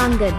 आंगन।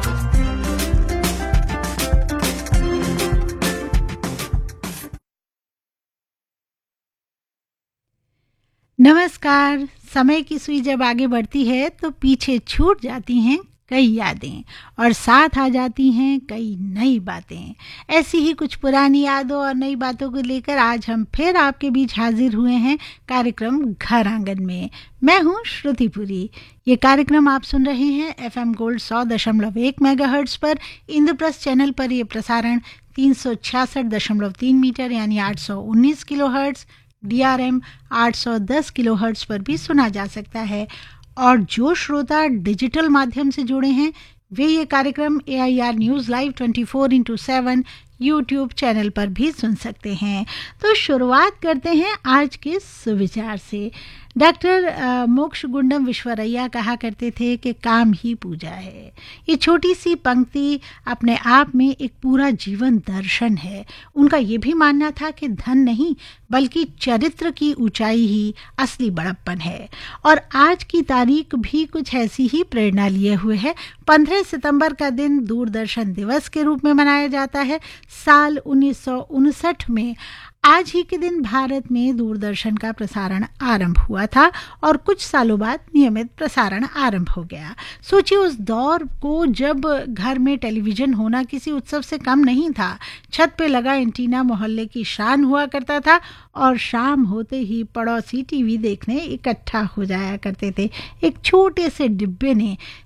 नमस्कार। समय की सुई जब आगे बढ़ती है तो पीछे छूट जाती हैं कई यादें और साथ आ जाती हैं कई नई बातें। ऐसी ही कुछ पुरानी यादों और नई बातों को लेकर आज हम फिर आपके बीच हाजिर हुए हैं कार्यक्रम घर आंगन में। मैं हूं श्रुतिपुरी। ये कार्यक्रम आप सुन रहे हैं FM गोल्ड 100.1 मेगाहर्ट्ज पर। इंद्रप्रस्थ चैनल पर यह प्रसारण 366.3 मीटर यानी 819 किलोहर्ट्ज, DRM 810 किलोहर्ट्ज पर भी सुना जा सकता है। और जो श्रोता डिजिटल माध्यम से जुड़े हैं वे ये कार्यक्रम AIR news live 24/7 YouTube channel पर भी सुन सकते हैं। तो शुरुआत करते हैं आज के सुविचार से। डॉक्टर मोक्ष गुंडम विश्वरैया कहा करते थे कि काम ही पूजा है। ये छोटी सी पंक्ति अपने आप में एक पूरा जीवन दर्शन है। उनका ये भी मानना था कि धन नहीं बल्कि चरित्र की ऊंचाई ही असली बड़प्पन है। और आज की तारीख भी कुछ ऐसी ही प्रेरणा लिए हुए है। 15 सितंबर का दिन दूरदर्शन दिवस के रूप में मनाया जाता है। साल 1959 में आज ही के दिन भारत में दूरदर्शन का प्रसारण आरंभ हुआ था और कुछ सालों बाद नियमित प्रसारण आरंभ हो गया। सोचिए उस दौर को जब घर में टेलीविजन होना किसी उत्सव से कम नहीं था। छत पे लगा एंटीना मोहल्ले की शान हुआ करता था और शाम होते ही पड़ोसी टीवी देखने इकट्ठा हो जाया करते थे। एक छोटे से डिब्बे ने